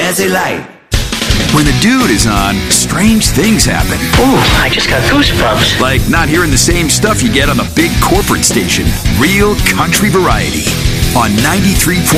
Jazzy Light. When the dude is on, strange things happen. Ooh, I just got goosebumps. Like not hearing the same stuff you get on the big corporate station. Real country variety on 93.